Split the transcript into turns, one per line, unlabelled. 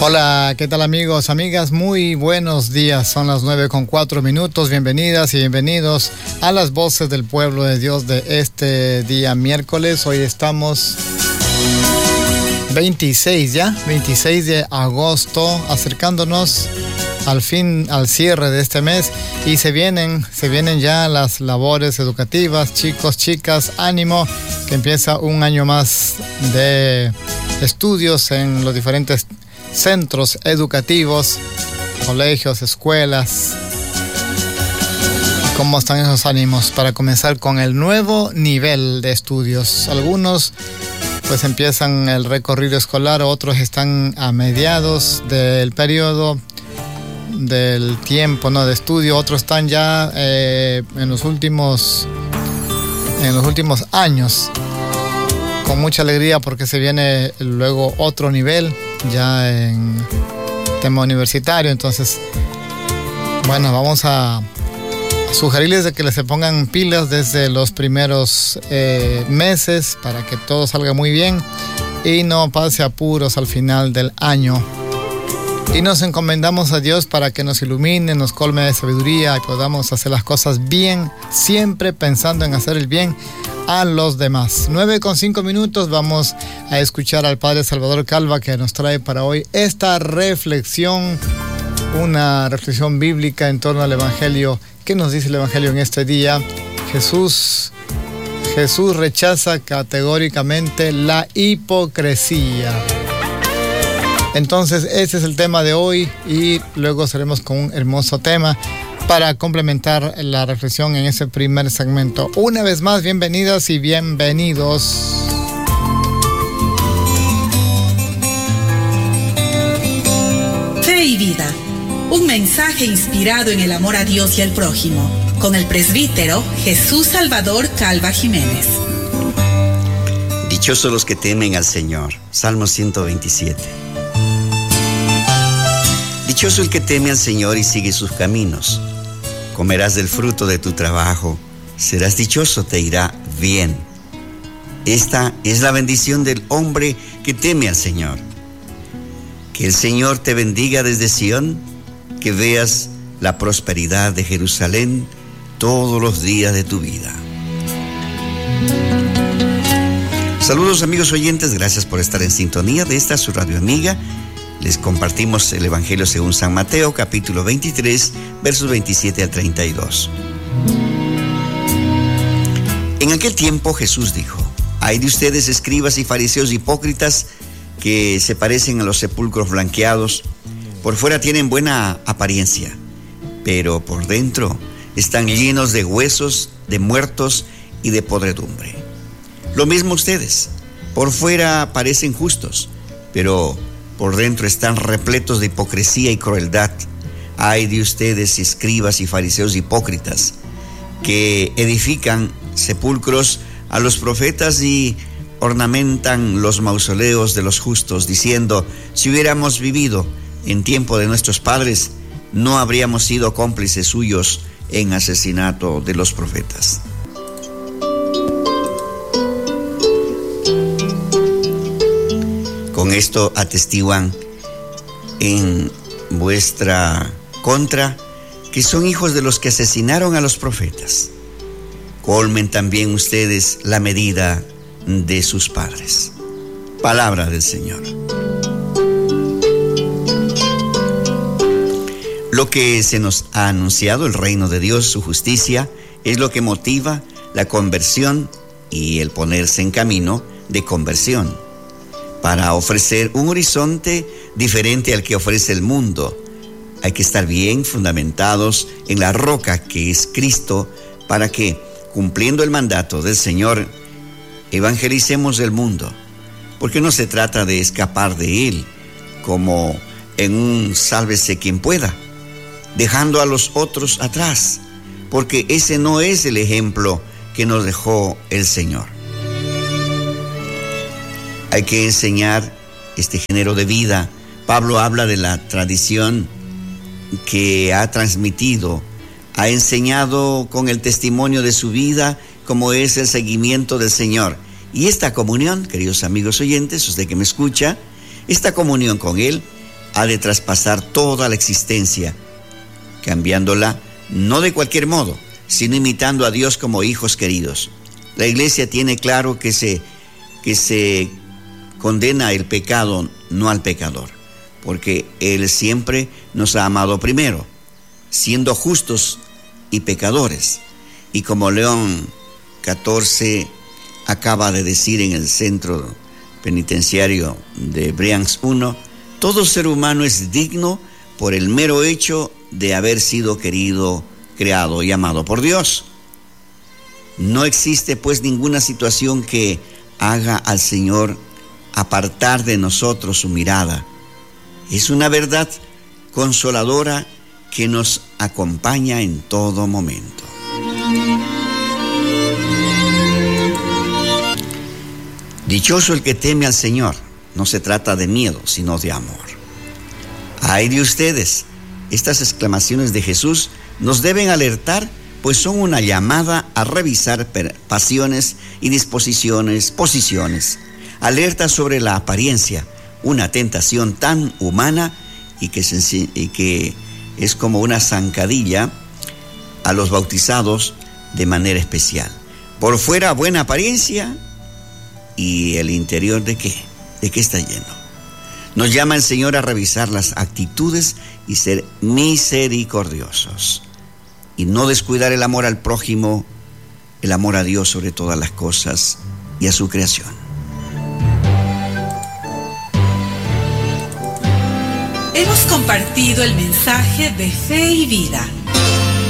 Hola, ¿qué tal amigos, amigas? Muy buenos días, son las 9:04. Bienvenidas y bienvenidos a las voces del pueblo de Dios de este día miércoles. Hoy estamos 26 de agosto, acercándonos al cierre de este mes, y se vienen ya las labores educativas. Chicos, chicas, ánimo, que empieza un año más de estudios en los diferentes centros educativos, colegios, escuelas. ¿Cómo están esos ánimos para comenzar con el nuevo nivel de estudios? Algunos pues empiezan el recorrido escolar, otros están a mediados del periodo del tiempo, ¿no?, de estudio, otros están ya en los últimos años, con mucha alegría porque se viene luego otro nivel ya en tema universitario. Entonces, bueno, vamos a sugerirles de que les se pongan pilas desde los primeros meses para que todo salga muy bien y no pase apuros al final del año. Y nos encomendamos a Dios para que nos ilumine, nos colme de sabiduría y podamos hacer las cosas bien, siempre pensando en hacer el bien a los demás. 9:05, vamos a escuchar al Padre Salvador Calva, que nos trae para hoy esta reflexión, una reflexión bíblica en torno al Evangelio. ¿Qué nos dice el Evangelio en este día? Jesús rechaza categóricamente la hipocresía. Entonces, ese es el tema de hoy, y luego seremos con un hermoso tema para complementar la reflexión en ese primer segmento. Una vez más, bienvenidas y bienvenidos.
Fe y vida, un mensaje inspirado en el amor a Dios y al prójimo, con el presbítero Jesús Salvador Calva Jiménez.
Dichosos los que temen al Señor. Salmo 127. Dichoso el que teme al Señor y sigue sus caminos. Comerás del fruto de tu trabajo, serás dichoso, te irá bien. Esta es la bendición del hombre que teme al Señor. Que el Señor te bendiga desde Sión, que veas la prosperidad de Jerusalén todos los días de tu vida. Saludos amigos oyentes, gracias por estar en sintonía de esta su radio amiga. Les compartimos el Evangelio según San Mateo, capítulo 23, versos 27 al 32. En aquel tiempo Jesús dijo: «Ay de ustedes, escribas y fariseos hipócritas, que se parecen a los sepulcros blanqueados. Por fuera tienen buena apariencia, pero por dentro están llenos de huesos, de muertos y de podredumbre. Lo mismo ustedes, por fuera parecen justos, pero por dentro están repletos de hipocresía y crueldad. Ay de ustedes, escribas y fariseos hipócritas, que edifican sepulcros a los profetas y ornamentan los mausoleos de los justos, diciendo: si hubiéramos vivido en tiempo de nuestros padres, no habríamos sido cómplices suyos en asesinato de los profetas». Con esto atestiguan en vuestra contra que son hijos de los que asesinaron a los profetas. Colmen también ustedes la medida de sus padres. Palabra del Señor. Lo que se nos ha anunciado, el reino de Dios, su justicia, es lo que motiva la conversión y el ponerse en camino de conversión, para ofrecer un horizonte diferente al que ofrece el mundo. Hay que estar bien fundamentados en la roca que es Cristo, para que, cumpliendo el mandato del Señor, evangelicemos el mundo. Porque no se trata de escapar de Él, como en un sálvese quien pueda, dejando a los otros atrás, porque ese no es el ejemplo que nos dejó el Señor. Hay que enseñar este género de vida. Pablo habla de la tradición que ha transmitido, ha enseñado con el testimonio de su vida, como es el seguimiento del Señor. Y esta comunión, queridos amigos oyentes, usted que me escucha, esta comunión con Él ha de traspasar toda la existencia, cambiándola no de cualquier modo, sino imitando a Dios como hijos queridos. La Iglesia tiene claro que se condena el pecado, no al pecador, porque Él siempre nos ha amado primero, siendo justos y pecadores. Y como León XIV acaba de decir en el centro penitenciario de Brians I, todo ser humano es digno por el mero hecho de haber sido querido, creado y amado por Dios. No existe pues ninguna situación que haga al Señor apartar de nosotros su mirada. Es una verdad consoladora que nos acompaña en todo momento. Dichoso el que teme al Señor. No se trata de miedo, sino de amor. ¡Ay de ustedes! Estas exclamaciones de Jesús nos deben alertar, pues son una llamada a revisar pasiones y posiciones. Alerta sobre la apariencia, una tentación tan humana y que es como una zancadilla a los bautizados de manera especial. Por fuera, buena apariencia, y el interior, ¿de qué? ¿De qué está lleno? Nos llama el Señor a revisar las actitudes y ser misericordiosos, y no descuidar el amor al prójimo, el amor a Dios sobre todas las cosas y a su creación.
Hemos compartido el mensaje de Fe y Vida.